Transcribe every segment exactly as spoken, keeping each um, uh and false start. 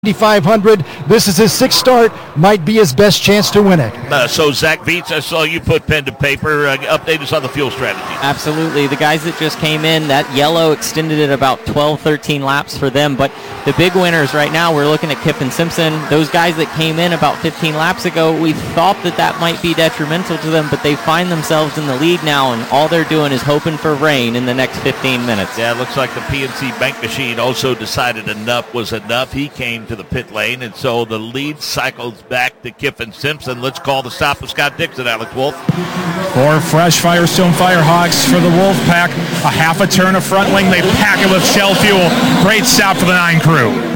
five hundred. This is his sixth start. Might be his best chance to win it. Uh, so, Zach Veets, I saw you put pen to paper. Uh, update us on the fuel strategy. Absolutely. The guys that just came in, that yellow extended it about twelve, thirteen laps for them. But the big winners right now, we're looking at Kip and Simpson. Those guys that came in about fifteen laps ago, we thought that that might be detrimental to them, but they find themselves in the lead now, and all they're doing is hoping for rain in the next fifteen minutes. Yeah, it looks like the P N C Bank machine also decided enough was enough. He came to the pit lane, and so the lead cycles back to Kiffin Simpson. Let's call the stop of Scott Dixon, Alex Wolf. Four fresh Firestone Firehawks for the Wolfpack. A half a turn of front wing. They pack it with Shell fuel. Great stop for the nine crew.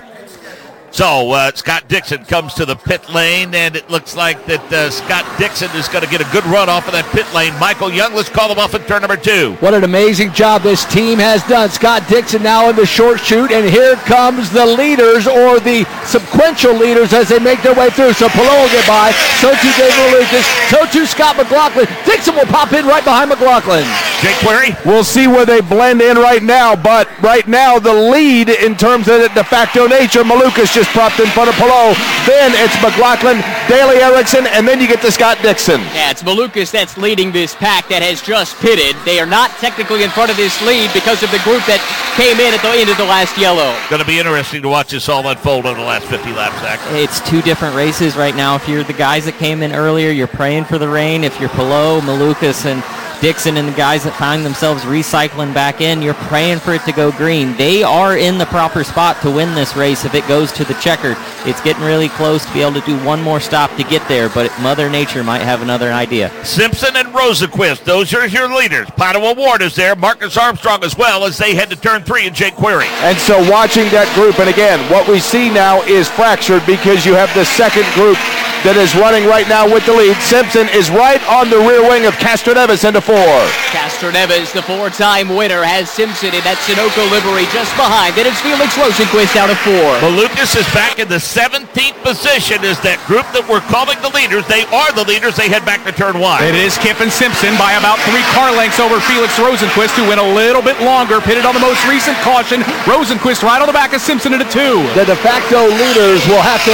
So uh, Scott Dixon comes to the pit lane, and it looks like that uh, Scott Dixon is going to get a good run off of that pit lane. Michael Young, let's call him off at turn number two. What an amazing job this team has done. Scott Dixon now in the short chute, and here comes the leaders, or the sequential leaders, as they make their way through. So Palou will get by, so too David Lucas, so too Scott McLaughlin. Dixon will pop in right behind McLaughlin. Jake Query? We'll see where they blend in right now, but right now the lead in terms of the de facto nature, Malukas just propped in front of Palou. Then it's McLaughlin, Daly Erickson, and then you get to Scott Dixon. Yeah, it's Malukas that's leading this pack that has just pitted. They are not technically in front of this lead because of the group that came in at the end of the last yellow. Going to be interesting to watch this all unfold over the last fifty laps, Zach. It's two different races right now. If you're the guys that came in earlier, you're praying for the rain. If you're Palou, Malukas, and Dixon and the guys that find themselves recycling back in, you're praying for it to go green. They are in the proper spot to win this race if it goes to the checkered. It's getting really close to be able to do one more stop to get there, but Mother Nature might have another idea. Simpson and Rosenquist, those are your leaders. Pato Award is there, Marcus Armstrong as well, as they head to turn three, and Jake Query. And so watching that group, and again, what we see now is fractured because you have the second group that is running right now with the lead. Simpson is right on the rear wing of Castroneves into four. Castroneves, the four-time winner, has Simpson in that Sunoco livery just behind. Then it's Felix Rosenquist out of four. Malukas is back in the seventeenth position as that group that we're calling the leaders. They are the leaders. They head back to turn one. It is Kiffin Simpson by about three car lengths over Felix Rosenquist, who went a little bit longer, pitted on the most recent caution. Rosenquist right on the back of Simpson into two. The de facto leaders will have to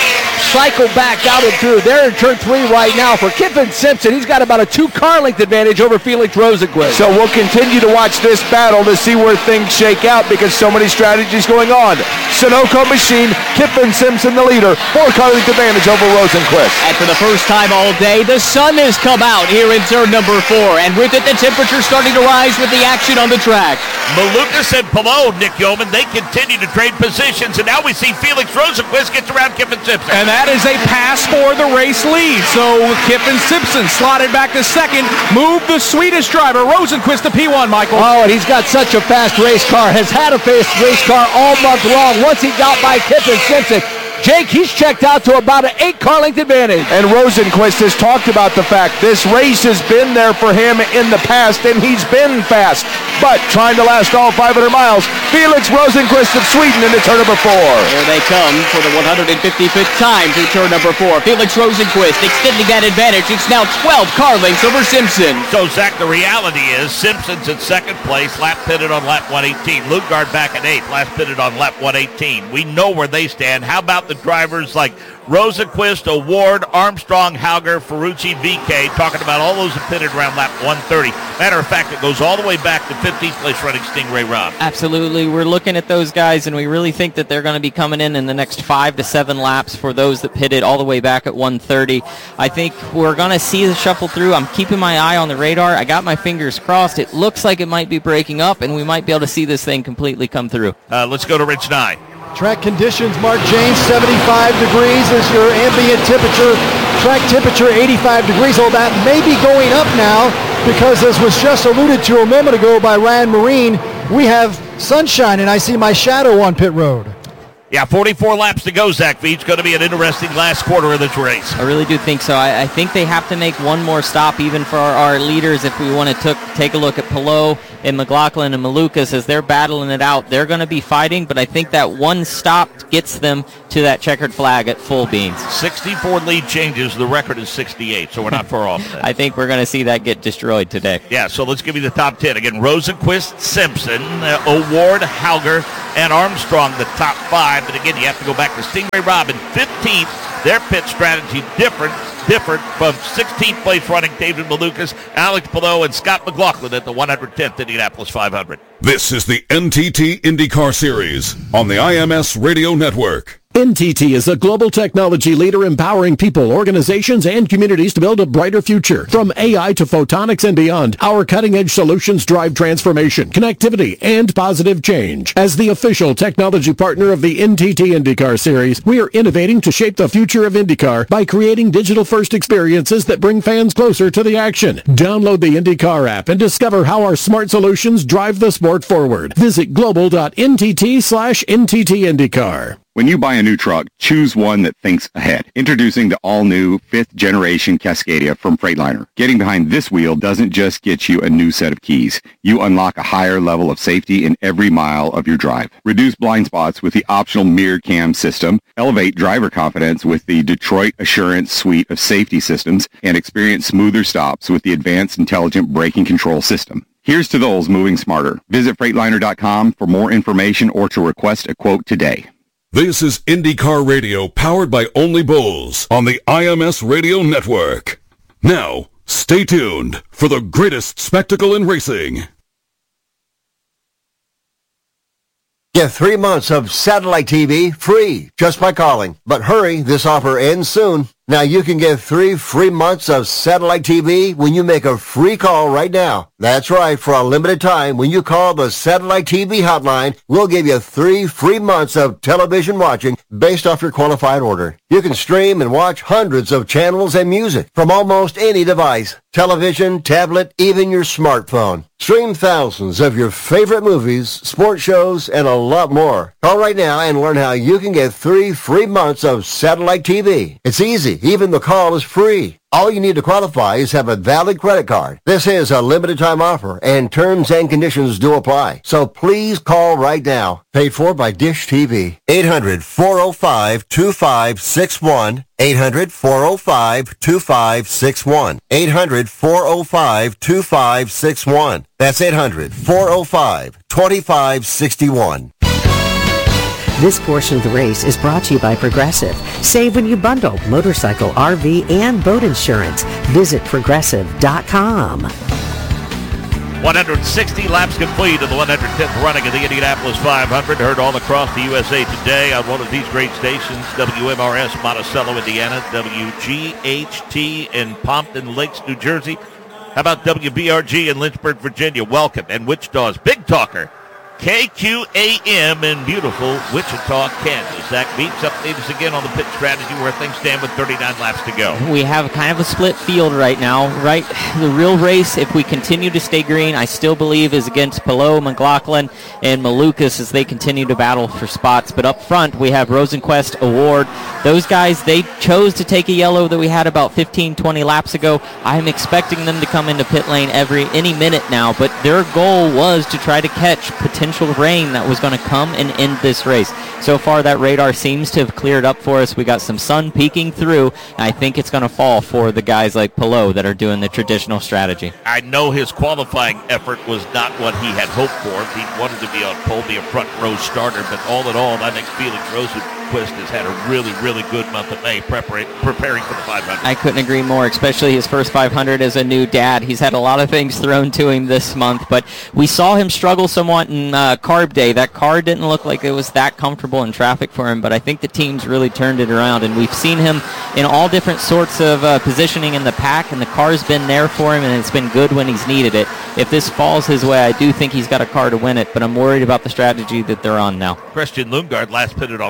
cycle back out and through. They're in turn three right now. For Kiffin Simpson, he's got about a two-car length advantage over Felix Rosenquist. So we'll continue to watch this battle to see where things shake out because so many strategies going on. Sunoco machine, Kiffin Simpson the leader, four-car length advantage over Rosenquist. And for the first time all day, the sun has come out here in turn number four, and with it, the temperature starting to rise with the action on the track. Malukas and Palou, Nick Yeoman, they continue to trade positions, and now we see Felix Rosenquist gets around Kiffin Simpson. And that is a pass for the race lead. So Kiffin Simpson slotted back to second, moved the Swedish driver, Rosenquist to P one, Michael. Oh, and he's got such a fast race car, has had a fast race car all month long. Once he got by Kiffin Simpson, Jake, he's checked out to about an eight-car length advantage. And Rosenquist has talked about the fact this race has been there for him in the past, and he's been fast. But trying to last all five hundred miles, Felix Rosenquist of Sweden into turn number four. Here they come for the one hundred fifty-fifth time through turn number four. Felix Rosenquist extending that advantage. It's now twelve car lengths over Simpson. So, Zach, the reality is Simpson's in second place, lap pitted on lap one eighteen. Lugard back in eighth, lap pitted on lap one eighteen. We know where they stand. How about the drivers like Rosenquist, Award, Armstrong, Hauger, Ferrucci, V K, talking about all those that pitted around lap one thirty. Matter of fact, it goes all the way back to fifteenth place running Stingray Rob. Absolutely. We're looking at those guys, and we really think that they're going to be coming in in the next five to seven laps for those that pitted all the way back at one thirty. I think we're going to see the shuffle through. I'm keeping my eye on the radar. I got my fingers crossed. It looks like it might be breaking up, and we might be able to see this thing completely come through. Uh, let's go to Rich Nye. Track conditions, Mark James, seventy-five degrees is your ambient temperature. Track temperature, eighty-five degrees. Oh, that may be going up now because, as was just alluded to a moment ago by Ryan Marine, we have sunshine, and I see my shadow on pit road. Yeah, forty-four laps to go, Zach Veets. Going to be an interesting last quarter of this race. I really do think so. I, I think they have to make one more stop even for our, our leaders if we want to took, take a look at Palou and McLaughlin and Malukas, as they're battling it out, they're going to be fighting, but I think that one stop gets them to that checkered flag at full beans. sixty-four lead changes. The record is sixty-eight, so we're not far off that. I think we're going to see that get destroyed today. Yeah, so let's give you the top ten. Again, Rosenquist, Simpson, uh, Award, Hauger, and Armstrong, the top five. But again, you have to go back to Stingray Robin, fifteenth. Their pit strategy different, different from sixteenth place running David Malukas, Alex Palou, and Scott McLaughlin at the one hundred tenth Indianapolis five hundred. This is the N T T IndyCar Series on the I M S Radio Network. N T T is a global technology leader empowering people, organizations, and communities to build a brighter future. From A I to photonics and beyond, our cutting-edge solutions drive transformation, connectivity, and positive change. As the official technology partner of the N T T IndyCar Series, we are innovating to shape the future of IndyCar by creating digital-first experiences that bring fans closer to the action. Download the IndyCar app and discover how our smart solutions drive the sport forward. Visit global.ntt slash NTTIndyCar. When you buy a new truck, choose one that thinks ahead. Introducing the all-new fifth generation Cascadia from Freightliner. Getting behind this wheel doesn't just get you a new set of keys. You unlock a higher level of safety in every mile of your drive. Reduce blind spots with the optional mirror cam system. Elevate driver confidence with the Detroit Assurance suite of safety systems. And experience smoother stops with the advanced intelligent braking control system. Here's to those moving smarter. Visit Freightliner dot com for more information or to request a quote today. This is IndyCar Radio, powered by Only Bulls on the I M S Radio Network. Now, stay tuned for the greatest spectacle in racing. Get three months of satellite T V free just by calling. But hurry, this offer ends soon. Now you can get three free months of satellite T V when you make a free call right now. That's right, for a limited time, when you call the satellite T V hotline, we'll give you three free months of television watching based off your qualified order. You can stream and watch hundreds of channels and music from almost any device. Television, tablet, even your smartphone. Stream thousands of your favorite movies, sports shows, and a lot more. Call right now and learn how you can get three free months of satellite T V. It's easy. Even the call is free. All you need to qualify is have a valid credit card. This is a limited time offer, and terms and conditions do apply. So please call right now. Paid for by Dish T V. eight hundred, four oh five, two five six one. eight hundred, four oh five, two five six one. eight hundred, four oh five, two five six one. That's eight hundred, four oh five, two five six one. This portion of the race is brought to you by Progressive. Save when you bundle motorcycle, R V, and boat insurance. Visit progressive dot com. one hundred sixty laps complete of the one hundred tenth running of the Indianapolis five hundred. Heard all across the U S A today on one of these great stations, W M R S Monticello, Indiana, W G H T in Pompton Lakes, New Jersey. How about W B R G in Lynchburg, Virginia? Welcome. And Wichita's Big Talker, K Q A M in beautiful Wichita, Kansas. Zach Beats, update us again on the pit strategy where things stand with thirty-nine laps to go. We have kind of a split field right now, right? The real race, if we continue to stay green, I still believe is against Palou, McLaughlin, and Malukas as they continue to battle for spots. But up front, we have Rosenquist, Award. Those guys, they chose to take a yellow that we had about fifteen, twenty laps ago. I'm expecting them to come into pit lane every any minute now, but their goal was to try to catch potential rain that was going to come and end this race. So far, that radar seems to have cleared up for us. We got some sun peeking through, and I think it's going to fall for the guys like Palou that are doing the traditional strategy. I know his qualifying effort was not what he had hoped for. He wanted to be on pole, be a front row starter, but all in all, I think Felix Rosenquist has had a really, really good month of May preparing, preparing for the five hundred. I couldn't agree more, especially his first five hundred as a new dad. He's had a lot of things thrown to him this month, but we saw him struggle somewhat in uh, carb day. That car didn't look like it was that comfortable in traffic for him, but I think the team's really turned it around, and we've seen him in all different sorts of uh, positioning in the pack, and the car's been there for him, and it's been good when he's needed it. If this falls his way, I do think he's got a car to win it, but I'm worried about the strategy that they're on now. Christian Lundgaard last pitted on lap one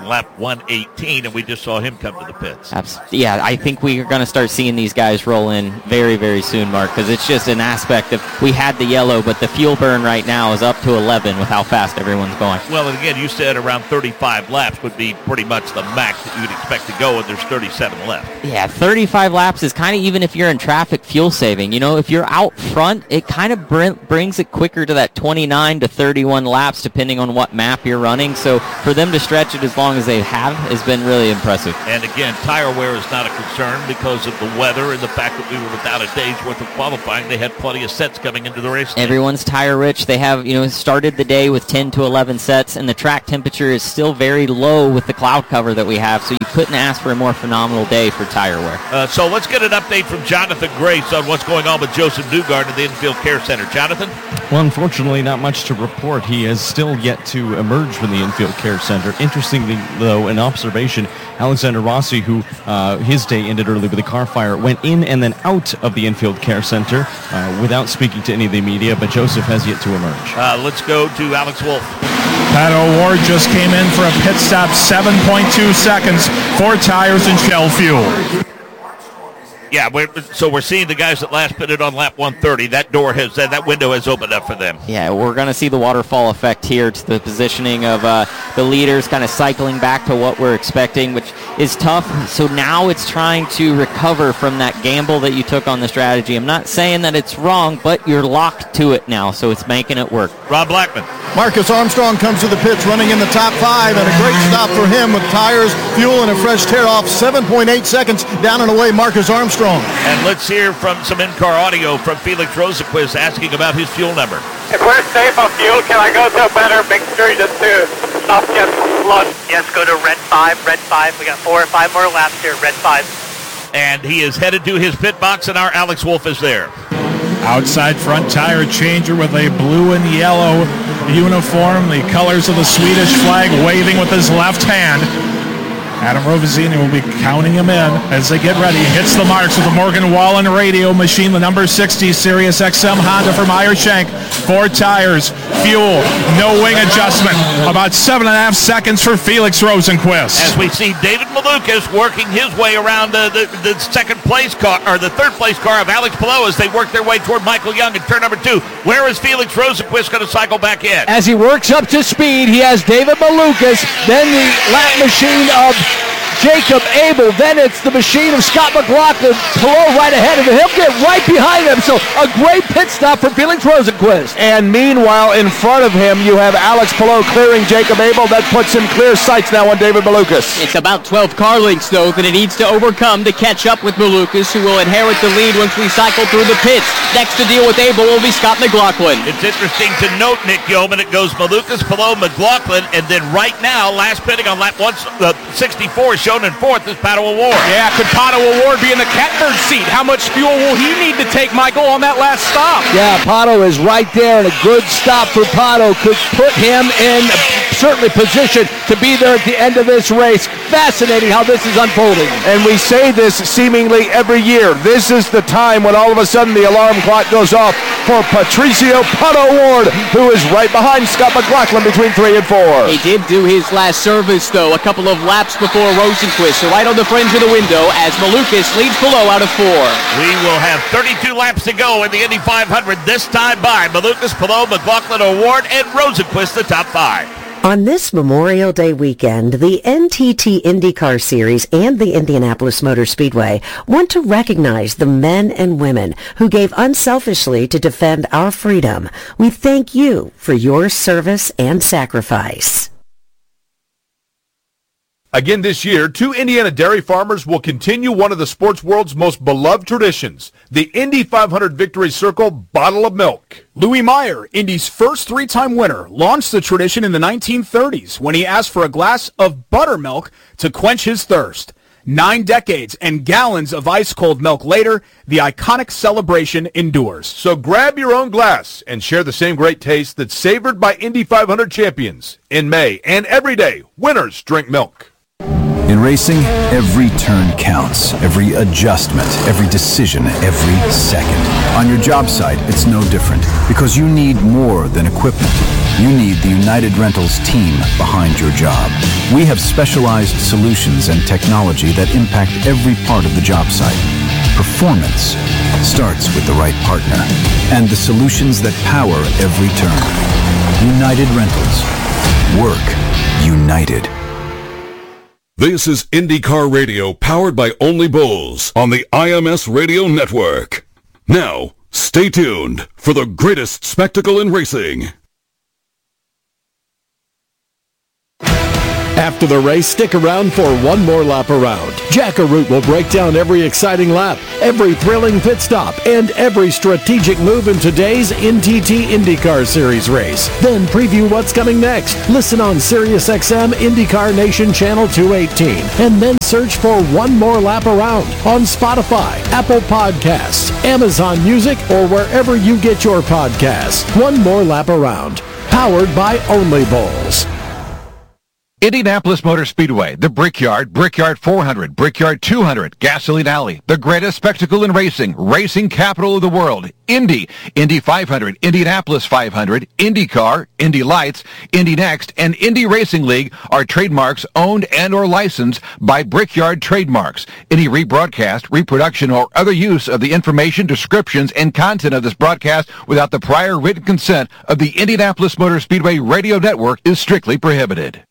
one eighteen, and we just saw him come to the pits. Absolutely. Yeah, I think we are going to start seeing these guys roll in very, very soon, Mark, because it's just an aspect of we had the yellow, but the fuel burn right now is up to eleven with how fast everyone's going. Well, and again, you said around thirty-five laps would be pretty much the max that you would expect to go, and there's thirty-seven left. Yeah, thirty-five laps is kind of, even if you're in traffic, fuel saving. You know, if you're out front, it kind of br- brings it quicker to that twenty-nine to thirty-one laps, depending on what map you're running. So for them to stretch it as long as they have has been really impressive. And again, tire wear is not a concern because of the weather and the fact that we were without a day's worth of qualifying. They had plenty of sets coming into the race. Everyone's tire rich. They have, you know, started the day with ten to eleven sets, and the track temperature is still very low with the cloud cover that we have, so you couldn't ask for a more phenomenal day for tire wear. Uh, so let's get an update from Jonathan Grace on what's going on with Joseph Newgarden at the Infield Care Center. Jonathan? Well, unfortunately, not much to report. He has still yet to emerge from the Infield Care Center. Interestingly, though, an observation, Alexander Rossi, who uh, his day ended early with a car fire, went in and then out of the Infield Care Center uh, without speaking to any of the media, but Joseph has yet to emerge. Uh, let's go to Alex Wolf. Pato O'Ward just came in for a pit stop, seven point two seconds, four tires and shell fuel. Yeah, we're, so we're seeing the guys that last pitted on lap one thirty. That door has, that, that window has opened up for them. Yeah, we're going to see the waterfall effect here to the positioning of uh, the leaders kind of cycling back to what we're expecting, which is tough. So now it's trying to recover from that gamble that you took on the strategy. I'm not saying that it's wrong, but you're locked to it now, so it's making it work. Rob Blackman. Marcus Armstrong comes to the pits running in the top five, and a great stop for him with tires, fuel, and a fresh tear-off. seven point eight seconds down and away, Marcus Armstrong. And let's hear from some in-car audio from Felix Rosenqvist asking about his fuel number. If we're safe on fuel, can I go to a better mixture just to stop getting flood? Yes, go to red five, red five. We got four or five more laps here, red five. And he is headed to his pit box, and our Alex Wolf is there. Outside front tire changer with a blue and yellow uniform, the colors of the Swedish flag, waving with his left hand. Adam Rovazini will be counting him in as they get ready. Hits the marks with the Morgan Wallen radio machine, the number sixty Sirius X M Honda for Meyer Shank. Four tires, fuel, no wing adjustment. About seven and a half seconds for Felix Rosenqvist. As we see David Malukas working his way around the, the, the second place car, or the third place car of Alex Palou as they work their way toward Michael Young in turn number two. Where is Felix Rosenqvist going to cycle back in? As he works up to speed, he has David Malukas, then the lap machine of Jacob Abel, then it's the machine of Scott McLaughlin, Palou right ahead of him. He'll get right behind him, so a great pit stop for Felix Rosenqvist. And meanwhile, in front of him, you have Alex Palou clearing Jacob Abel. That puts him clear sights now on David Malukas. It's about twelve car lengths, though, that it needs to overcome to catch up with Malukas, who will inherit the lead once we cycle through the pits. Next to deal with Abel will be Scott McLaughlin. It's interesting to note, Nick Yeoman, it goes Malukas, Palou, McLaughlin, and then right now, last pitting on lap one sixty-four, shown in fourth is Pato O'Ward. Yeah, could Pato O'Ward be in the catbird seat? How much fuel will he need to take, Michael, on that last stop? Yeah, Pato is right there, and a good stop for Pato could put him in certainly position to be there at the end of this race. Fascinating how this is unfolding. And we say this seemingly every year. This is the time when all of a sudden the alarm clock goes off for Patricio Pato O'Ward, who is right behind Scott McLaughlin between three and four. He did do his last service, though, a couple of laps before Rosenqvist, so right on the fringe of the window as Malukas leads Palou out of four. We will have thirty-two laps to go in the Indy five hundred, this time by Malukas, Palou, McLaughlin, O'Ward, and Rosenqvist, the top five. On this Memorial Day weekend, the N T T IndyCar Series and the Indianapolis Motor Speedway want to recognize the men and women who gave unselfishly to defend our freedom. We thank you for your service and sacrifice. Again this year, two Indiana dairy farmers will continue one of the sports world's most beloved traditions, the Indy five hundred Victory Circle Bottle of Milk. Louis Meyer, Indy's first three-time winner, launched the tradition in the nineteen thirties when he asked for a glass of buttermilk to quench his thirst. Nine decades and gallons of ice-cold milk later, the iconic celebration endures. So grab your own glass and share the same great taste that's savored by Indy five hundred champions. In May and every day, winners drink milk. In racing, every turn counts, every adjustment, every decision, every second. On your job site, it's no different, because you need more than equipment. you need the United Rentals team behind your job. We have specialized solutions and technology that impact every part of the job site. Performance starts with the right partner and the solutions that power every turn. United Rentals. Work united. This is IndyCar Radio, powered by Only Bulls on the I M S Radio Network. Now, stay tuned for the greatest spectacle in racing. After the race, stick around for one more lap around. Jack Arute will break down every exciting lap, every thrilling pit stop, and every strategic move in today's N T T IndyCar Series race. Then preview what's coming next. Listen on SiriusXM IndyCar Nation Channel two eighteen, and then search for One More Lap Around on Spotify, Apple Podcasts, Amazon Music, or wherever you get your podcasts. One More Lap Around, powered by Only Bulls. Indianapolis Motor Speedway, the Brickyard, Brickyard four hundred, Brickyard two hundred, Gasoline Alley, the greatest spectacle in racing, racing capital of the world, Indy, Indy five hundred, Indianapolis five hundred, IndyCar, Indy Lights, Indy Next, and Indy Racing League are trademarks owned and or licensed by Brickyard Trademarks. Any rebroadcast, reproduction, or other use of the information, descriptions, and content of this broadcast without the prior written consent of the Indianapolis Motor Speedway Radio Network is strictly prohibited.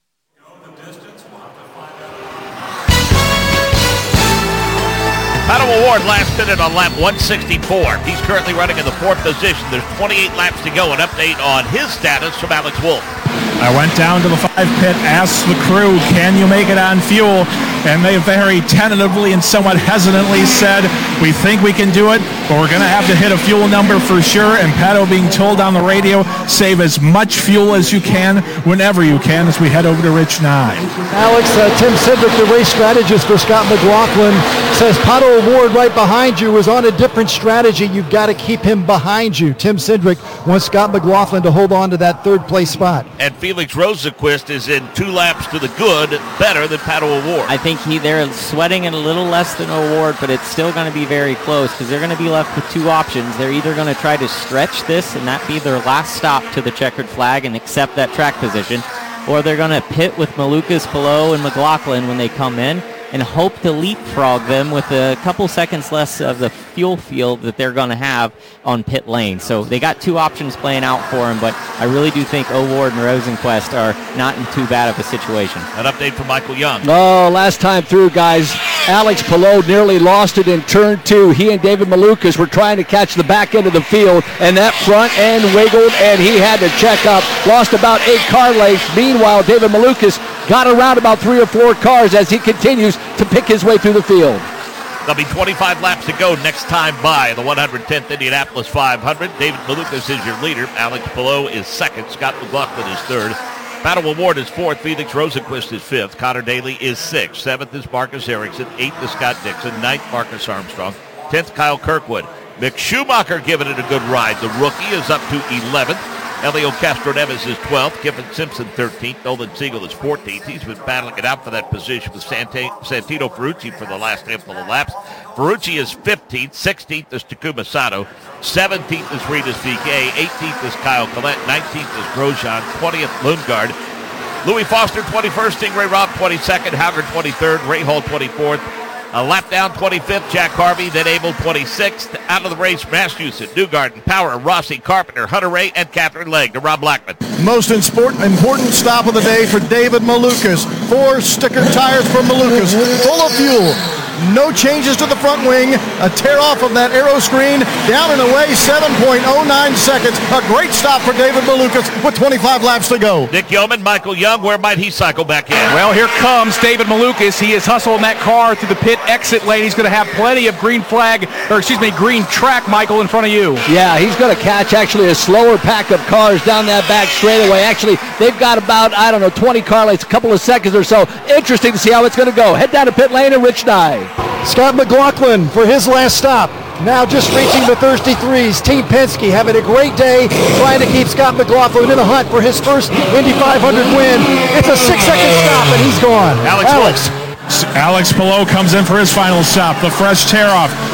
Pato O'Ward last minute on lap one sixty-four. He's currently running in the fourth position. There's twenty-eight laps to go. An update on his status from Alex Wolff. I went down to the five pit, asked the crew, can you make it on fuel? And they very tentatively and somewhat hesitantly said, we think we can do it, but we're going to have to hit a fuel number for sure. And Pato being told on the radio, save as much fuel as you can whenever you can as we head over to Rich nine. Alex, uh, Tim Cindric, the race strategist for Scott McLaughlin, says Pato O'Ward right behind you is on a different strategy. You've got to keep him behind you. Tim Cindric wants Scott McLaughlin to hold on to that third place spot. And Felix Rosenqvist is in two laps to the good, better than Pato O'Ward. I think he they're sweating it a little less than O'Ward, but it's still going to be very close because they're going to be left with two options. They're either going to try to stretch this and that be their last stop to the checkered flag and accept that track position, or they're going to pit with Malukas, Palou, and McLaughlin when they come in and hope to leapfrog them with a couple seconds less of the fuel field that they're going to have on pit lane. So they got two options playing out for them, but I really do think O'Ward and Rosenqvist are not in too bad of a situation. An update from Michael Young. Oh, last time through, guys, Alex Palou nearly lost it in turn two. He and David Malukas were trying to catch the back end of the field, and that front end wiggled, and he had to check up. Lost about eight car lengths. Meanwhile, David Malukas got around about three or four cars as he continues to pick his way through the field. There'll be twenty-five laps to go next time by the one hundred tenth Indianapolis five hundred. David Malukas is your leader. Alex Palou is second. Scott McLaughlin is third. Pato O'Ward is fourth. Felix Rosenqvist is fifth. Connor Daly is sixth. Seventh is Marcus Ericsson. Eighth is Scott Dixon. Ninth, Marcus Armstrong. Tenth, Kyle Kirkwood. Mick Schumacher giving it a good ride. The rookie is up to eleventh. Elio Castroneves is twelfth. Kevin Simpson thirteenth. Nolan Siegel is fourteenth. He's been battling it out for that position with Santa- Santino Ferrucci for the last handful of laps. Ferrucci is fifteenth. sixteenth is Takuma Sato. seventeenth is Rinus V K. eighteenth is Kyle Collette. nineteenth is Grosjean. twentieth, Lundgaard. Louis Foster twenty-first. Stingray Robb twenty-second. Hauger twenty-third. Ray Hall twenty-fourth. A lap down, twenty-fifth, Jack Harvey, then Abel, twenty-sixth. Out of the race, Massachusetts, Newgarden, Power, Rossi, Carpenter, Hunter Ray, and Catherine Legg to Rob Blackman. Most important stop of the day for David Malukas. Four sticker tires for Malukas, full of fuel. No changes to the front wing. A tear off of that aero screen. Down and away, seven point oh nine seconds. A great stop for David Malukas with twenty-five laps to go. Nick Yeoman, Michael Young, where might he cycle back in? Well, here comes David Malukas. He is hustling that car through the pit exit lane. He's going to have plenty of green flag, or excuse me, green track, Michael, in front of you. Yeah, he's going to catch actually a slower pack of cars down that back straightaway. Actually, they've got about, I don't know, twenty car lengths, a couple of seconds or so. Interesting to see how it's going to go. Head down to pit lane and Rich Nye. Scott McLaughlin for his last stop. Now just reaching the thirsty threes. Team Penske having a great day trying to keep Scott McLaughlin in the hunt for his first Indy five hundred win. It's a six-second stop, and he's gone. Alex. Alex. Alex Palou comes in for his final stop. The fresh tear-off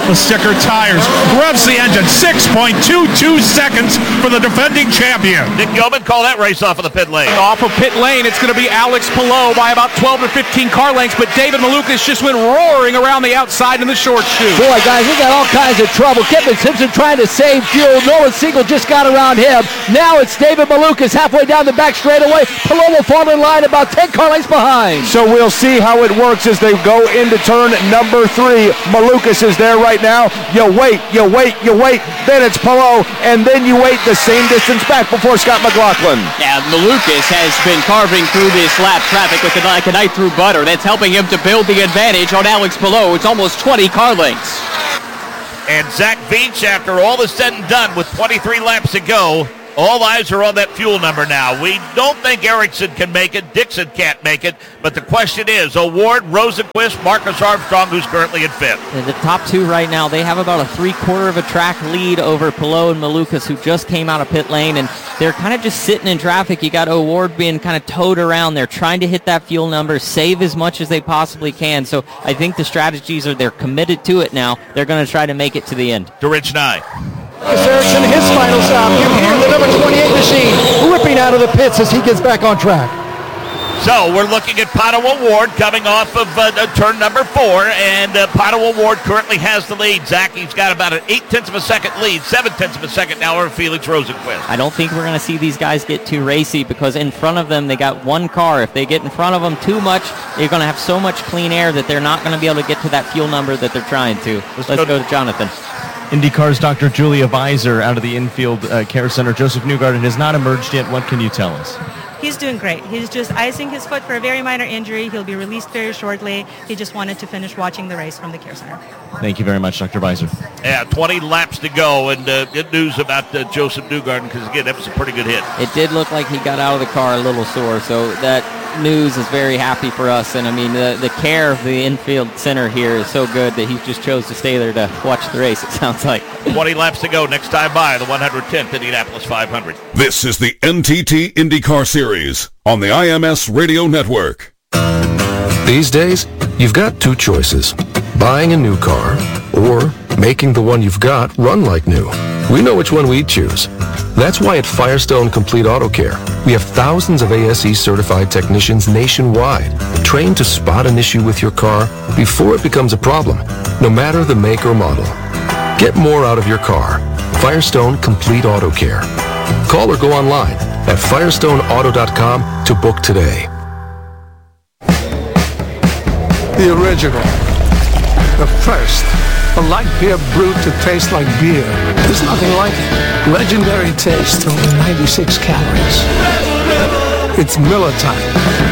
with sticker tires. Revs the engine, six point two two seconds for the defending champion. Nick Gilman, call that race off of the pit lane. Off of pit lane, it's going to be Alex Palou by about twelve to fifteen car lengths, but David Malukas just went roaring around the outside in the short chute. Boy, guys, we got all kinds of trouble. Kevin Simpson trying to save fuel. Nolan Siegel just got around him. Now it's David Malukas halfway down the back straightaway. Palou will fall in line about ten car lengths behind. So we'll see how it works as they go into turn number three. Malukas is there right now. You wait, you wait, you wait. Then it's Palou, and then you wait the same distance back before Scott McLaughlin. Yeah, Malukas has been carving through this lap traffic with a, like a knife through butter. That's helping him to build the advantage on Alex Palou. It's almost twenty car lengths. And Zach Veach, after all is said and done with twenty-three laps to go, all eyes are on that fuel number now. We don't think Ericsson can make it. Dixon can't make it. But the question is, O'Ward, Rosenquist, Marcus Armstrong, who's currently in fifth. And the top two right now, they have about a three-quarter of a track lead over Palou and Malukas, who just came out of pit lane. And they're kind of just sitting in traffic. You got O'Ward being kind of towed around. They're trying to hit that fuel number, save as much as they possibly can. So I think the strategies are they're committed to it now. They're going to try to make it to the end. To Rich Nye. Marcus Ericsson, his final stop. You hear the number twenty-eight machine ripping out of the pits as he gets back on track. So we're looking at Pato O'Ward coming off of uh, turn number four, and uh, Pato O'Ward currently has the lead. Zach, he's got about an eight-tenths of a second lead, seven-tenths of a second now over Felix Rosenquist. I don't think we're going to see these guys get too racy because in front of them they got one car. If they get in front of them too much, you're going to have so much clean air that they're not going to be able to get to that fuel number that they're trying to. Let's, Let's go, go to Jonathan. IndyCar's Doctor Julia Visor out of the infield uh, care center. Joseph Newgarden has not emerged yet. What can you tell us? He's doing great. He's just icing his foot for a very minor injury. He'll be released very shortly. He just wanted to finish watching the race from the care center. Thank you very much, Doctor Visor. Yeah, twenty laps to go, and uh, good news about uh, Joseph Newgarden because, again, that was a pretty good hit. It did look like he got out of the car a little sore, so that news is very happy for us. And, I mean, the, the care of the infield center here is so good that he just chose to stay there to watch the race, it sounds like. twenty laps to go. Next time by, the one hundred tenth Indianapolis five hundred. This is the N T T IndyCar Series on the I M S Radio Network. These days, you've got two choices. Buying a new car or making the one you've got run like new. We know which one we'd choose. That's why at Firestone Complete Auto Care, we have thousands of A S E certified technicians nationwide, trained to spot an issue with your car before it becomes a problem, no matter the make or model. Get more out of your car. Firestone Complete Auto Care. Call or go online at firestone auto dot com to book today. The original. The first. A light beer brewed to taste like beer. There's nothing like it. Legendary taste, only ninety-six calories. It's Miller time.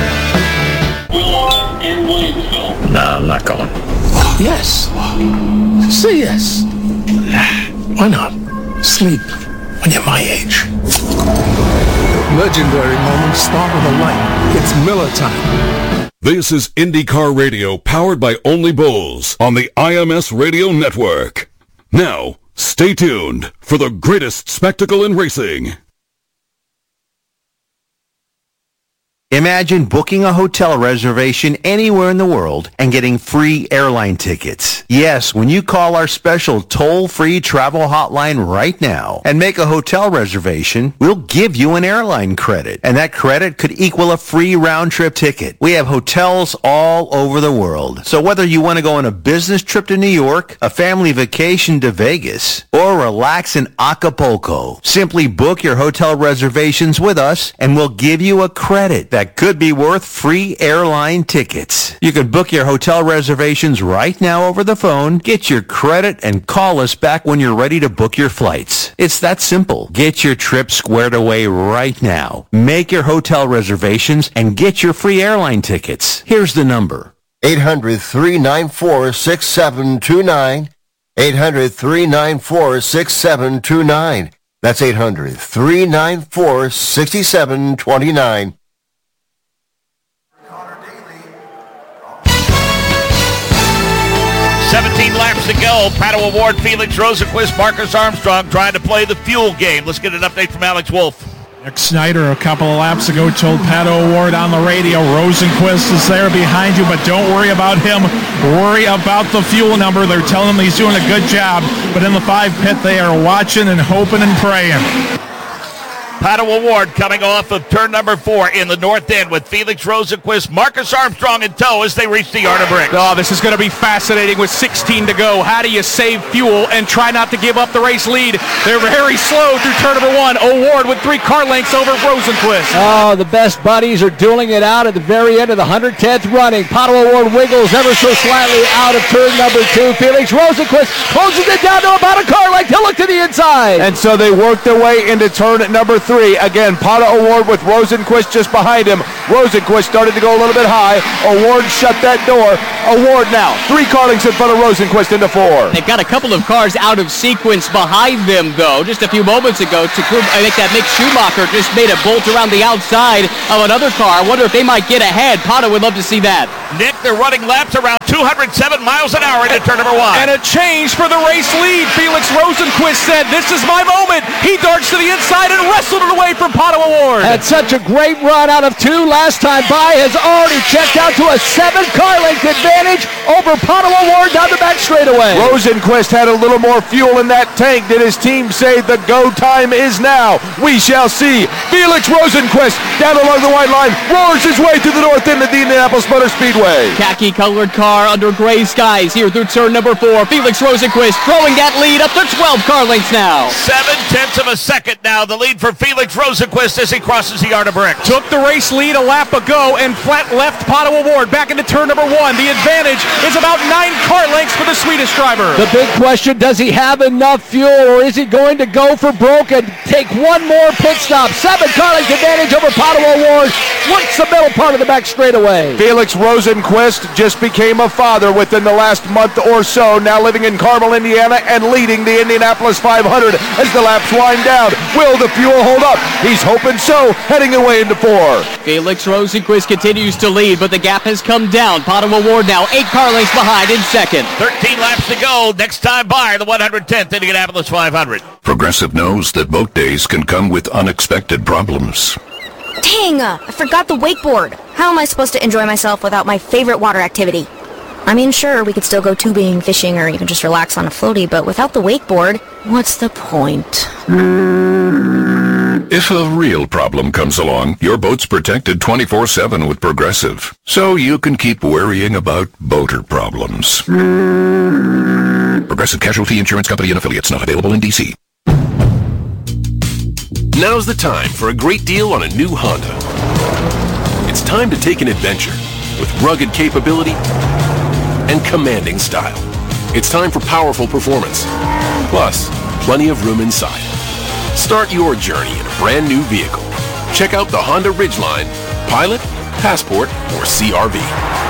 No, I'm not going. Yes. Say yes. Why not? Sleep when you're my age. Legendary moments start with a light. It's Miller time. This is IndyCar Radio, powered by Only Bulls on the I M S Radio Network. Now, stay tuned for the greatest spectacle in racing. Imagine booking a hotel reservation anywhere in the world and getting free airline tickets. Yes, when you call our special toll-free travel hotline right now and make a hotel reservation, we'll give you an airline credit. And that credit could equal a free round-trip ticket. We have hotels all over the world. So whether you want to go on a business trip to New York, a family vacation to Vegas, or relax in Acapulco, simply book your hotel reservations with us and we'll give you a credit that could be worth free airline tickets. You can book your hotel reservations right now over the phone, get your credit, and call us back when you're ready to book your flights. It's that simple. Get your trip squared away right now. Make your hotel reservations and get your free airline tickets. Here's the number. eight hundred, three nine four, six seven two nine. eight hundred, three nine four, six seven two nine. That's eight hundred, three nine four, six seven two nine. seventeen laps to go. Pato O'Ward, Felix Rosenquist, Marcus Armstrong trying to play the fuel game. Let's get an update from Alex Wolf. Nick Snyder a couple of laps ago told Pato O'Ward on the radio, Rosenquist is there behind you, but don't worry about him. Worry about the fuel number. They're telling him he's doing a good job, but in the five pit, they are watching and hoping and praying. Pato O'Ward coming off of turn number four in the north end with Felix Rosenquist, Marcus Armstrong in tow as they reach the yard of bricks. Oh, this is going to be fascinating with sixteen to go. How do you save fuel and try not to give up the race lead? They're very slow through turn number one. O'Ward with three car lengths over Rosenquist. Oh, the best buddies are dueling it out at the very end of the one hundred tenth running. Pato O'Ward wiggles ever so slightly out of turn number two. Felix Rosenquist closes it down to about a car length. He'll look to the inside. And so they work their way into turn number three. Again, Pato O'Ward with Rosenquist just behind him. Rosenquist started to go a little bit high. O'Ward shut that door. O'Ward now, three car lengths in front of Rosenquist into four. They've got a couple of cars out of sequence behind them, though. Just a few moments ago, I think that Mick Schumacher just made a bolt around the outside of another car. I wonder if they might get ahead. Pato would love to see that. Nick, they're running laps around two hundred seven miles an hour into turn number one. And a change for the race lead. Felix Rosenquist said, this is my moment. He darts to the inside and wrestled it away from Pato O'Ward. Had such a great run out of two last time by, has already checked out to a seven car length advantage over Pato O'Ward down the back straightaway. Rosenquist had a little more fuel in that tank. Did his team say the go time is now? We shall see. Felix Rosenquist down along the white line, roars his way through the north end of the Indianapolis Motor Speedway. Khaki colored car under gray skies here through turn number four. Felix Rosenquist throwing that lead up to twelve car lengths now. Seven tenths of a second now. The lead for Felix Rosenquist as he crosses the yard of bricks. Took the race lead a lap ago and flat left Pato O'Ward back into turn number one. The advantage is about nine car lengths for the Swedish driver. The big question, does he have enough fuel or is he going to go for broke and take one more pit stop? Seven car length advantage over Pato O'Ward. Works the middle part of the back straightaway. Felix Rosenquist just became a father within the last month or so, now living in Carmel, Indiana, and leading the Indianapolis five hundred as the laps wind down. Will the fuel hold up? He's hoping so, heading away into four. Felix Rosenquist continues to lead, but the gap has come down. Pato O'Ward now eight car lengths behind in second. thirteen laps to go. Next time by the one hundred tenth Indianapolis five hundred. Progressive knows that boat days can come with unexpected problems. Dang, uh, I forgot the wakeboard. How am I supposed to enjoy myself without my favorite water activity? I mean, sure, we could still go tubing, fishing, or even just relax on a floaty, but without the wakeboard, what's the point? If a real problem comes along, your boat's protected twenty-four seven with Progressive, so you can keep worrying about boater problems. Progressive Casualty Insurance Company and Affiliates, not available in D C. Now's the time for a great deal on a new Honda. It's time to take an adventure with rugged capability and commanding style. It's time for powerful performance, plus plenty of room inside. Start your journey in a brand new vehicle. Check out the Honda Ridgeline, Pilot, Passport, or C R V.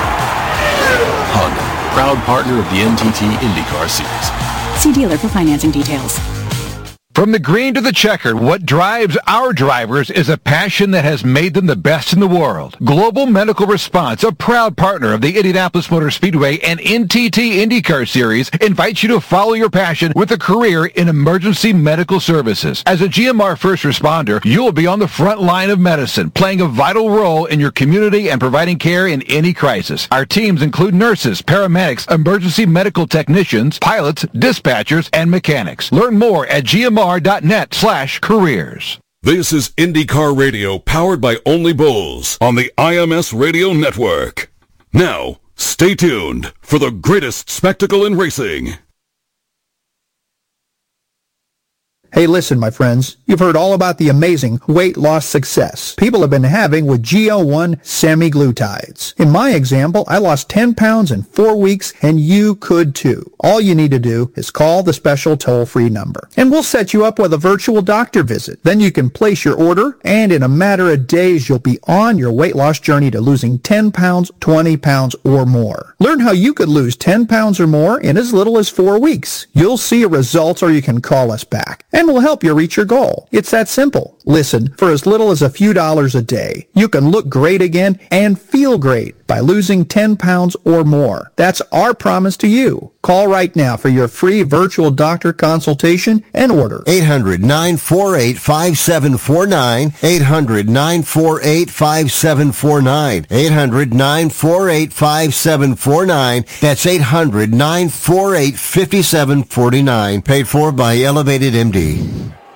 Honda, proud partner of the N T T IndyCar Series. See dealer for financing details. From the green to the checkered, what drives our drivers is a passion that has made them the best in the world. Global Medical Response, a proud partner of the Indianapolis Motor Speedway and N T T IndyCar Series, invites you to follow your passion with a career in emergency medical services. As a G M R first responder, you will be on the front line of medicine, playing a vital role in your community and providing care in any crisis. Our teams include nurses, paramedics, emergency medical technicians, pilots, dispatchers, and mechanics. Learn more at G M R dot net slash careers. This is IndyCar Radio, powered by Only Bulls on the I M S Radio Network. Now, stay tuned for the greatest spectacle in racing. Hey, listen, my friends. You've heard all about the amazing weight loss success people have been having with G L one semi-glutides. In my example, I lost ten pounds in four weeks, and you could too. All you need to do is call the special toll-free number, and we'll set you up with a virtual doctor visit. Then you can place your order, and in a matter of days, you'll be on your weight loss journey to losing ten pounds, twenty pounds, or more. Learn how you could lose ten pounds or more in as little as four weeks. You'll see results, or you can call us back, and we'll help you reach your goal. It's that simple. Listen, for as little as a few dollars a day, you can look great again and feel great by by losing ten pounds or more. That's our promise to you. Call right now for your free virtual doctor consultation and order. eight hundred, nine four eight, five seven four nine. eight hundred, nine four eight, five seven four nine. eight hundred, nine four eight, five seven four nine. That's eight hundred, nine four eight, five seven four nine. Paid for by Elevated M D.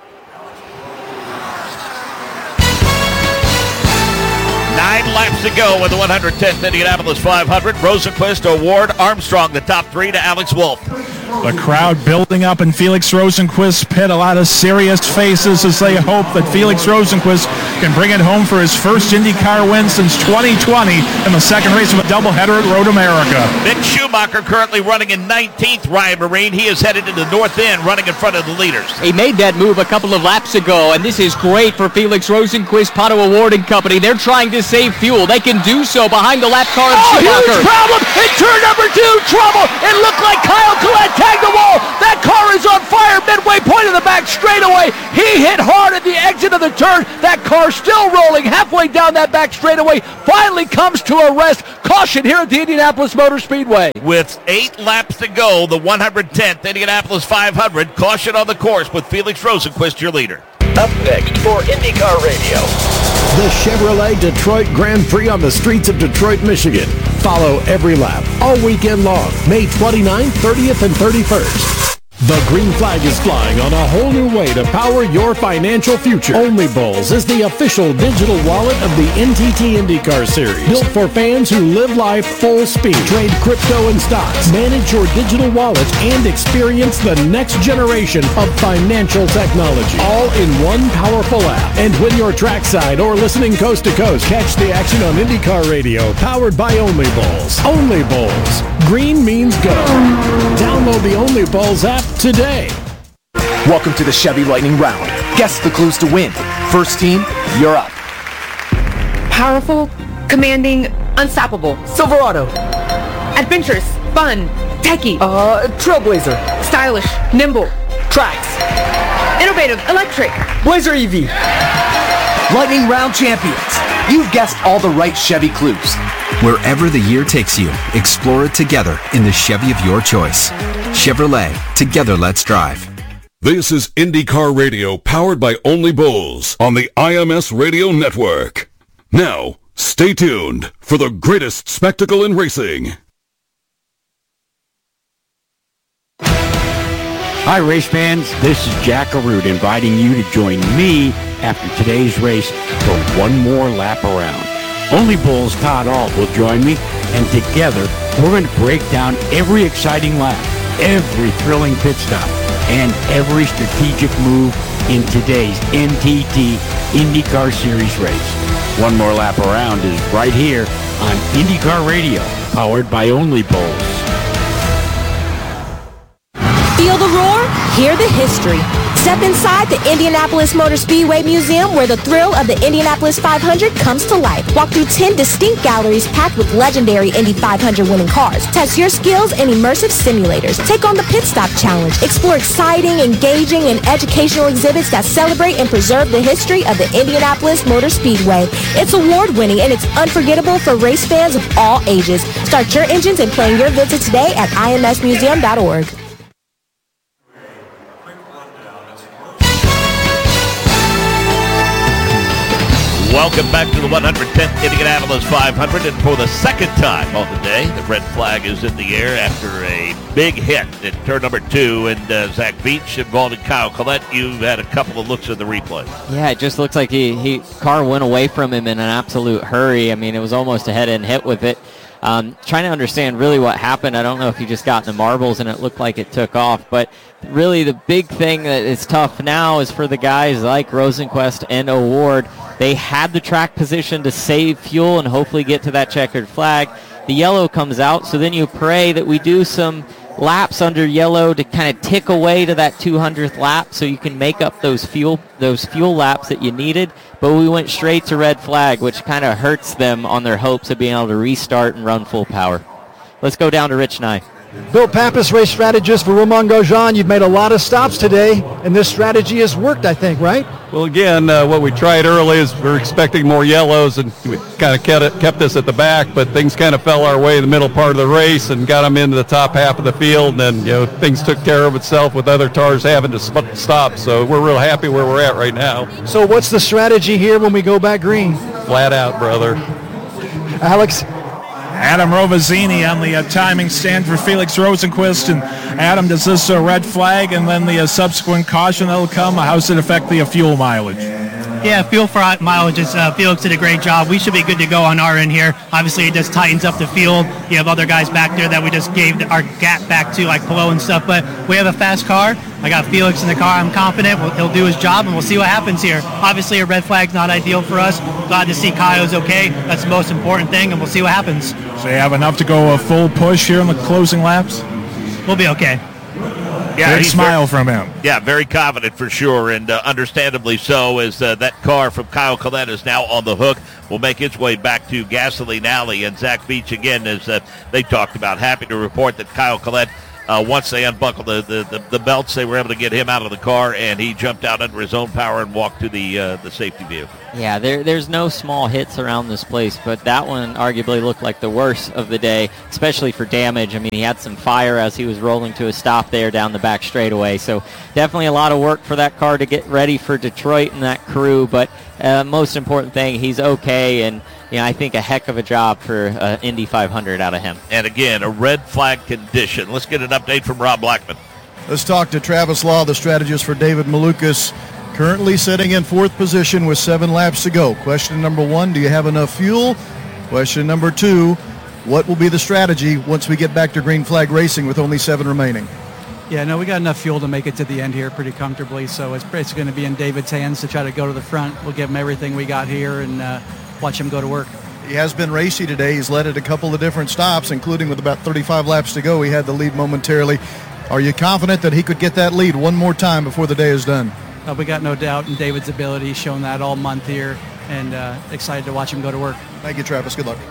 Nine laps to go with the one hundred tenth Indianapolis five hundred. Rosenquist, Award, Armstrong, the top three to Alex Wolf. The crowd building up in Felix Rosenquist's pit. A lot of serious faces as they hope that Felix Rosenquist can bring it home for his first IndyCar win since twenty twenty in the second race of a doubleheader at Road America. Mick Schumacher currently running in nineteenth, Ryan Marine. He is headed to the north end, running in front of the leaders. He made that move a couple of laps ago, and this is great for Felix Rosenquist, Pato Award and Company. They're trying to save fuel. They can do so behind the lap car of Oh, Schumacher. huge problem in turn number two. Trouble. It looked like Kyle Collette tagged the wall. That car is on fire. Midway point of the back straightaway. He hit hard at the exit of the turn. That car still rolling halfway down that back straightaway. Finally comes to a rest. Caution here at the Indianapolis Motor Speedway. With eight laps to go, the one hundred tenth Indianapolis five hundred. Caution on the course with Felix Rosenquist, your leader. Up next for IndyCar Radio, the Chevrolet Detroit Grand Prix on the streets of Detroit, Michigan. Follow every lap all weekend long, May twenty-ninth, thirtieth, and thirty-first. The green flag is flying on a whole new way to power your financial future. Only Bowls is the official digital wallet of the N T T IndyCar Series. Built for fans who live life full speed. Trade crypto and stocks. Manage your digital wallet and experience the next generation of financial technology. All in one powerful app. And when you're trackside or listening coast to coast, catch the action on IndyCar Radio, powered by Only Bowls. Only Bowls. Green means go. Download the Only Bowls app today. Welcome to the Chevy Lightning Round. Guess the clues to win. First team, you're up. Powerful, commanding, unstoppable. Silverado. Adventurous, fun, techie. Uh, Trailblazer. Stylish, nimble. Tracks. Innovative, electric. Blazer E V. Lightning Round champions. You've guessed all the right Chevy clues. Wherever the year takes you, explore it together in the Chevy of your choice. Chevrolet, together let's drive. This is IndyCar Radio, powered by Only Bowls on the I M S Radio Network. Now, stay tuned for the greatest spectacle in racing. Hi race fans, this is Jack Arute inviting you to join me after today's race for one more lap around. Only Bulls Todd Alt will join me, and together we're going to break down every exciting lap, every thrilling pit stop, and every strategic move in today's N T T IndyCar Series race. One more lap around is right here on IndyCar Radio, powered by Only Bulls. Feel the roar? Hear the history. Step inside the Indianapolis Motor Speedway Museum, where the thrill of the Indianapolis five hundred comes to life. Walk through ten distinct galleries packed with legendary Indy five hundred winning cars. Test your skills in immersive simulators. Take on the Pit Stop Challenge. Explore exciting, engaging, and educational exhibits that celebrate and preserve the history of the Indianapolis Motor Speedway. It's award-winning, and it's unforgettable for race fans of all ages. Start your engines and plan your visit today at I M S museum dot org. Welcome back to the one hundred tenth Indianapolis five hundred, and for the second time on the day, the red flag is in the air after a big hit in turn number two, and uh, Zach Beach involving Kyle Collette. You've had a couple of looks at the replay. Yeah, it just looks like he, he car went away from him in an absolute hurry. I mean, it was almost a head-end hit with it. Um, trying to understand really what happened. I don't know if he just got in the marbles and it looked like it took off, but really the big thing that is tough now is for the guys like Rosenquist and Award. They had the track position to save fuel and hopefully get to that checkered flag. The yellow comes out, so then you pray that we do some laps under yellow to kind of tick away to that two hundredth lap so you can make up those fuel those fuel laps that you needed. But we went straight to red flag, which kind of hurts them on their hopes of being able to restart and run full power. Let's go down to Rich Nye. Bill Pappas, race strategist for Romain Grosjean. You've made a lot of stops today, and this strategy has worked, I think, right? Well, again, uh, what we tried early is we we're expecting more yellows, and we kind of kept, it, kept us at the back, but things kind of fell our way in the middle part of the race and got them into the top half of the field, and then, you know, things took care of itself with other cars having to sp- stop. So we're real happy where we're at right now. So what's the strategy here when we go back green? Flat out, brother. Alex? Adam Rovazzini on the uh, timing stand for Felix Rosenquist. And Adam, does this uh, red flag and then the uh, subsequent caution that'll come, how does it affect the uh, fuel mileage? Yeah, fuel for mileage is uh, Felix did a great job. We should be good to go on our end here. Obviously, it just tightens up the field. You have other guys back there that we just gave our gap back to, like Pelot and stuff. But we have a fast car. I got Felix in the car. I'm confident we'll, he'll do his job, and we'll see what happens here. Obviously, a red flag's not ideal for us. Glad to see Kaio's okay. That's the most important thing, and we'll see what happens. So you have enough to go a full push here in the closing laps? We'll be okay. Yeah, Big smile very, from him. Yeah, very confident for sure, and uh, understandably so, as uh, that car from Kyle Collette is now on the hook. Will make its way back to Gasoline Alley, and Zach Beach, again, as uh, they talked about, happy to report that Kyle Collette, uh, once they unbuckled the, the, the, the belts, they were able to get him out of the car, and he jumped out under his own power and walked to the uh, the safety vehicle. Yeah, there, there's no small hits around this place, but that one arguably looked like the worst of the day, especially for damage. I mean, he had some fire as he was rolling to a stop there down the back straightaway. So definitely a lot of work for that car to get ready for Detroit and that crew, but uh, most important thing, he's okay, and you know, I think a heck of a job for uh, Indy five hundred out of him. And again, a red flag condition. Let's get an update from Rob Blackman. Let's talk to Travis Law, the strategist for David Malukas, currently sitting in fourth position with seven laps to go. Question number one, do you have enough fuel? Question number two, what will be the strategy once we get back to green flag racing with only seven remaining? Yeah, no, we got enough fuel to make it to the end here pretty comfortably, so it's basically going to be in David's hands to try to go to the front. We'll give him everything we got here and uh, watch him go to work. He has been racy today. He's led at a couple of different stops, including with about thirty-five laps to go. He had the lead momentarily. Are you confident that he could get that lead one more time before the day is done? Uh, we got no doubt in David's ability. He's shown that all month here, and uh, excited to watch him go to work. Thank you, Travis. Good luck.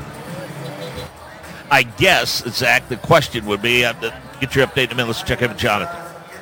I guess, Zach, the question would be, uh, get your update in a minute. Let's check in with Jonathan.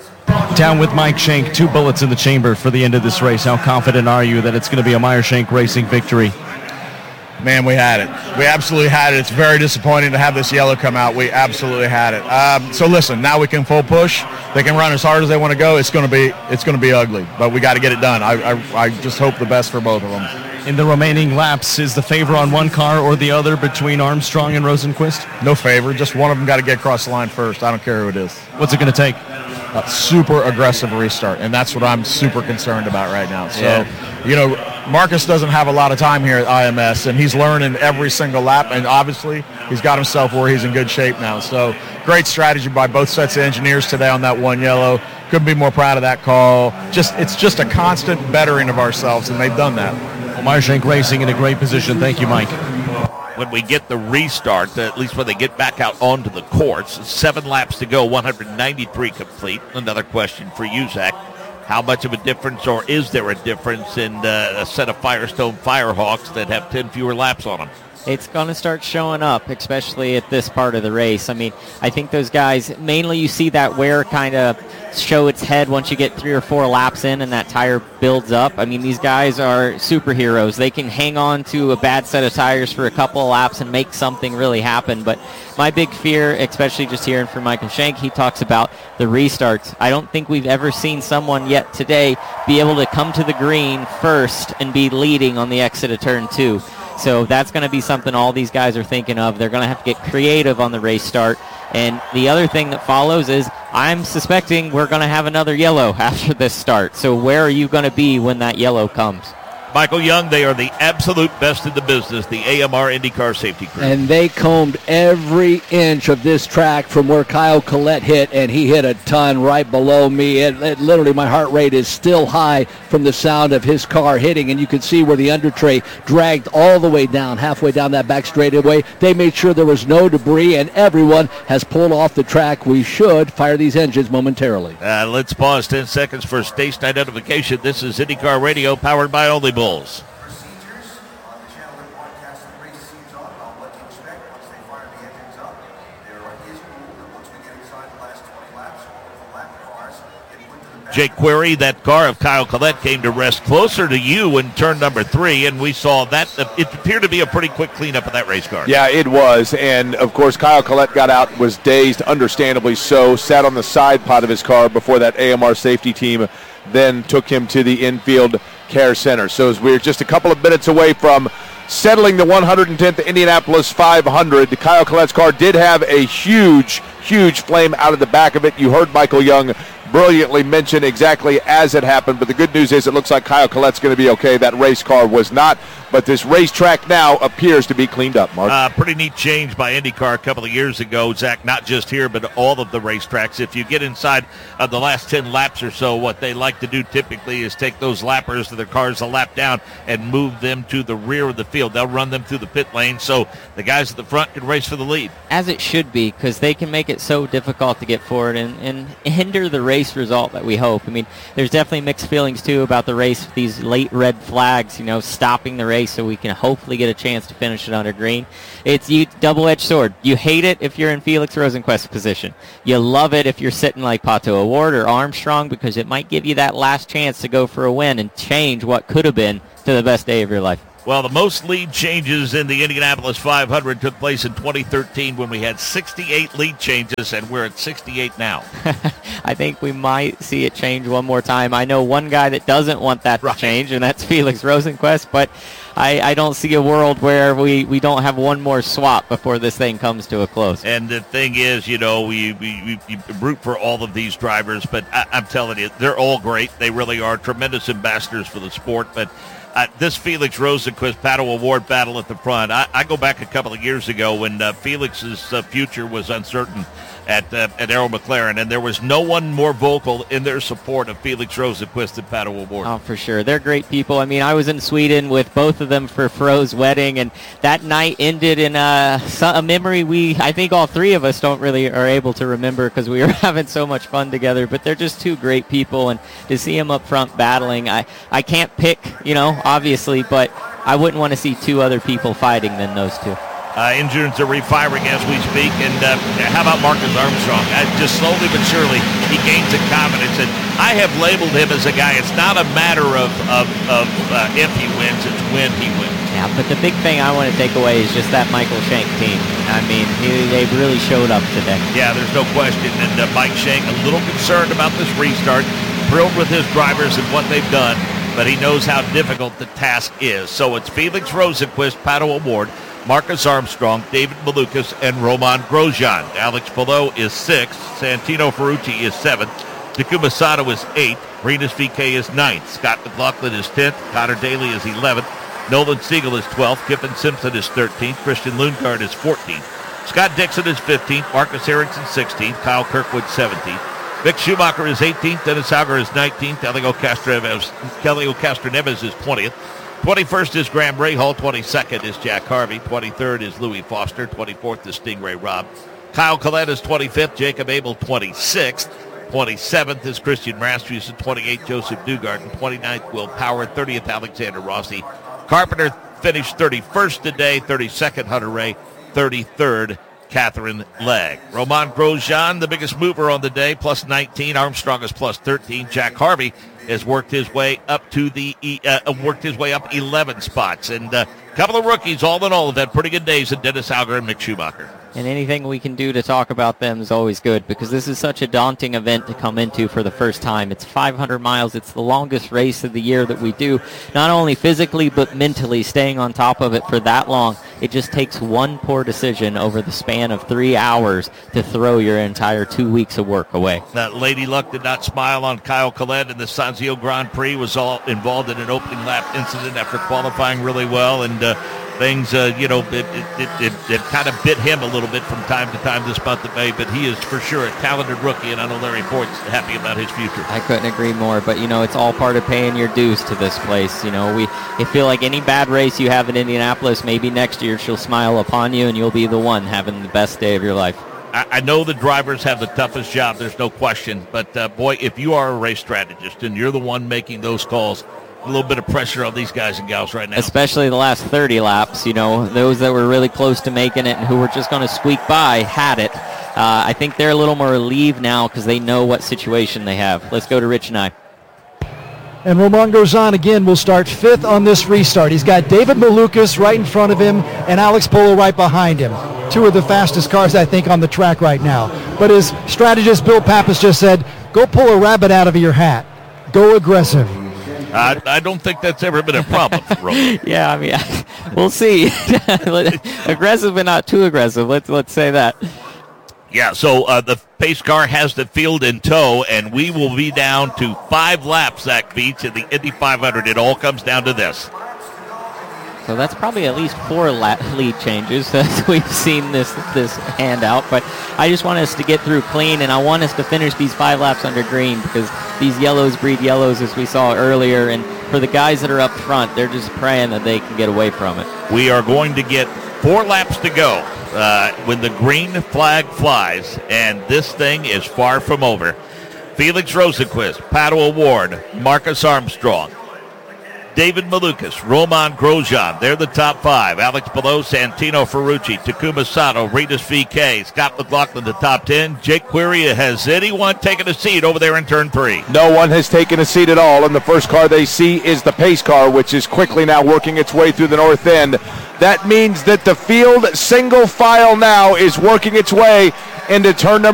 Down with Mike Shank, two bullets in the chamber for the end of this race. How confident are you that it's going to be a Meyer Shank Racing victory? Man, we had it. We absolutely had it. It's very disappointing to have this yellow come out. We absolutely had it. Um, so listen, now we can full push. They can run as hard as they want to go. It's going to be it's going to be ugly, but we got to get it done. I, I I just hope the best for both of them. In the remaining laps, is the favor on one car or the other between Armstrong and Rosenquist? No favor. Just one of them got to get across the line first. I don't care who it is. What's it going to take? A super aggressive restart, and that's what I'm super concerned about right now. So, yeah. you know, Marcus doesn't have a lot of time here at I M S, and he's learning every single lap, and obviously he's got himself where he's in good shape now. So great strategy by both sets of engineers today on that one yellow. Couldn't be more proud of that call. Just It's just a constant bettering of ourselves, and they've done that. Well, Meyer Shank Racing in a great position. Thank you, Mike. When we get the restart, at least when they get back out onto the courts, seven laps to go, one hundred ninety-three complete. Another question for you, Zach. How much of a difference, or is there a difference in uh, a set of Firestone Firehawks that have ten fewer laps on them? It's going to start showing up, especially at this part of the race. I mean, I think those guys, mainly you see that wear kind of show its head once you get three or four laps in and that tire builds up. I mean, these guys are superheroes. They can hang on to a bad set of tires for a couple of laps and make something really happen. But my big fear, especially just hearing from Michael Shank, he talks about the restarts. I don't think we've ever seen someone yet today be able to come to the green first and be leading on the exit of turn two. So that's going to be something all these guys are thinking of. They're going to have to get creative on the race start. And the other thing that follows is I'm suspecting we're going to have another yellow after this start. So where are you going to be when that yellow comes? Michael Young, they are the absolute best in the business, the A M R IndyCar Safety Crew. And they combed every inch of this track from where Kyle Collette hit, and he hit a ton right below me. It, it literally, my heart rate is still high from the sound of his car hitting, and you can see where the under tray dragged all the way down, halfway down that back straightaway. They made sure there was no debris, and everyone has pulled off the track. We should fire these engines momentarily. Uh, let's pause ten seconds for station identification. This is IndyCar Radio, powered by Only Bulls. Jake Query, that car of Kyle Collette came to rest closer to you in turn number three, and we saw that. It appeared to be a pretty quick cleanup of that race car. Yeah, it was, and of course Kyle Collette got out, was dazed, understandably so, sat on the side pod of his car before that A M R safety team then took him to the infield care center. So as we're just a couple of minutes away from settling the one hundred tenth Indianapolis five hundred, Kyle Collette's car did have a huge, huge flame out of the back of it. You heard Michael Young brilliantly mention exactly as it happened, but the good news is it looks like Kyle Collette's going to be okay. That race car was not, but this racetrack now appears to be cleaned up, Mark. Uh, pretty neat change by IndyCar a couple of years ago, Zach, not just here, but all of the racetracks. If you get inside of the last ten laps or so, what they like to do typically is take those lappers to their cars a lap down and move them to the rear of the field. They'll run them through the pit lane so the guys at the front can race for the lead. As it should be, because they can make it so difficult to get forward and, and hinder the race result that we hope. I mean, there's definitely mixed feelings, too, about the race, these late red flags, you know, stopping the race so we can hopefully get a chance to finish it under green. It's you double-edged sword. You hate it if you're in Felix Rosenquist's position. You love it if you're sitting like Pato O'Ward or Armstrong, because it might give you that last chance to go for a win and change what could have been to the best day of your life. Well, the most lead changes in the Indianapolis five hundred took place in twenty thirteen when we had sixty-eight lead changes, and we're at sixty-eight now. I think we might see it change one more time. I know one guy that doesn't want that right. to change, and that's Felix Rosenquist, but I, I don't see a world where we, we don't have one more swap before this thing comes to a close. And the thing is, you know, we, we, we root for all of these drivers, but I, I'm telling you, they're all great. They really are tremendous ambassadors for the sport, but Uh, this Felix Rosenquist Pato O'Ward battle at the front, I, I go back a couple of years ago when uh, Felix's uh, future was uncertain at uh, at Arrow McLaren, and there was no one more vocal in their support of Felix Rosenquist than Pato O'Ward. Oh, for sure. They're great people. I mean, I was in Sweden with both of them for Fro's wedding, and that night ended in a, a memory we, I think all three of us don't really are able to remember because we were having so much fun together, but they're just two great people, and to see them up front battling, I, I can't pick, you know, obviously, but I wouldn't want to see two other people fighting than those two. Uh, engines are refiring as we speak, and uh, how about Marcus Armstrong? Uh, just slowly but surely, he gains in confidence, and I have labeled him as a guy. It's not a matter of, of, of uh, if he wins, it's when he wins. Yeah, but the big thing I want to take away is just that Michael Shank team. I mean, he, they really showed up today. Yeah, there's no question, and uh, Mike Shank a little concerned about this restart, thrilled with his drivers and what they've done, but he knows how difficult the task is. So it's Felix Rosenquist, Pato O'Ward, Marcus Armstrong, David Malukas, and Roman Grosjean. Alex Palou is sixth. Santino Ferrucci is seventh. Takuma Sato is eighth. Rinus V K is ninth. Scott McLaughlin is tenth. Connor Daly is eleventh. Nolan Siegel is twelfth. Kiffin Simpson is thirteenth. Christian Lundgaard is fourteenth. Scott Dixon is fifteenth. Marcus Ericsson sixteenth. Kyle Kirkwood seventeenth. Mick Schumacher is eighteenth. Dennis Hauger is nineteenth. Elio Castroneves, Elio Castroneves is twentieth. twenty-first is Graham Rahal. twenty-second is Jack Harvey. twenty-third is Louis Foster. twenty-fourth is Stingray Robb. Kyle Collette is twenty-fifth. Jacob Abel twenty-sixth. twenty-seventh is Christian Rasmussen. twenty-eighth, Joseph Newgarden. twenty-ninth, Will Power. thirtieth, Alexander Rossi. Carpenter finished thirty-first today. thirty-second, Hunter Ray. thirty-third, Catherine Legg. Roman Grosjean, the biggest mover on the day, plus nineteen. Armstrong is plus thirteen. Jack Harvey has worked his way up to the uh, worked his way up eleven spots, and a uh, couple of rookies, all in all, have had pretty good days. And Dennis Hauger and Mick Schumacher. And anything we can do to talk about them is always good, because this is such a daunting event to come into for the first time. It's five hundred miles. It's the longest race of the year that we do, not only physically but mentally, staying on top of it for that long. It just takes one poor decision over the span of three hours to throw your entire two weeks of work away. That Lady Luck did not smile on Kyle Collette in the Sanzio Grand Prix, was all involved in an opening lap incident after qualifying really well, and uh, things, uh, you know, it, it, it, it kind of bit him a little bit from time to time this month of May, but he is for sure a talented rookie, and I know Larry Ford's happy about his future. I couldn't agree more, but, you know, it's all part of paying your dues to this place. You know, we I feel like any bad race you have in Indianapolis, maybe next year she'll smile upon you and you'll be the one having the best day of your life. I, I know the drivers have the toughest job, there's no question, but, uh, boy, if you are a race strategist and you're the one making those calls, a little bit of pressure on these guys and gals right now. Especially the last thirty laps, you know, those that were really close to making it and who were just going to squeak by had it. Uh, I think they're a little more relieved now because they know what situation they have. Let's go to Rich and I. And Romain Grosjean, again, will start fifth on this restart. He's got David Malukas right in front of him and Alex Polo right behind him. Two of the fastest cars, I think, on the track right now. But his strategist, Bill Pappas, just said, go pull a rabbit out of your hat. Go aggressive. I, I don't think that's ever been a problem for Romain. Yeah, I mean, we'll see. Aggressive but not too aggressive. Let's, let's say that. Yeah, so uh, the pace car has the field in tow, and we will be down to five laps, Zach Beach, in the Indy five hundred. It all comes down to this. So that's probably at least four lap lead changes as we've seen this this handout. But I just want us to get through clean, and I want us to finish these five laps under green because these yellows breed yellows, as we saw earlier. And for the guys that are up front, they're just praying that they can get away from it. We are going to get four laps to go uh, when the green flag flies, and this thing is far from over. Felix Rosenqvist, Pato O'Ward, Marcus Armstrong, David Malukas, Romain Grosjean. They're the top five. Alex Palou, Santino Ferrucci, Takuma Sato, Ritas V K, Scott McLaughlin, the top ten. Jake Query, has anyone taken a seat over there in turn three? No one has taken a seat at all, and the first car they see is the pace car, which is quickly now working its way through the north end. That means that the field single file now is working its way into turn number